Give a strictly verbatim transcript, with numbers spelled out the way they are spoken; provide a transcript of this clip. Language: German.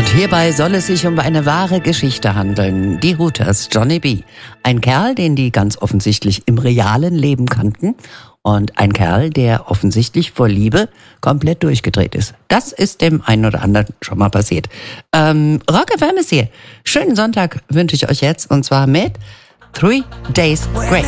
Hierbei soll es sich um eine wahre Geschichte handeln. Die Hooters, Johnny B. Ein Kerl, den die ganz offensichtlich im realen Leben kannten. Und ein Kerl, der offensichtlich vor Liebe komplett durchgedreht ist. Das ist dem einen oder anderen schon mal passiert. Ähm, Rock F M ist hier. Schönen Sonntag wünsche ich euch jetzt. Und zwar mit Three Days Grace.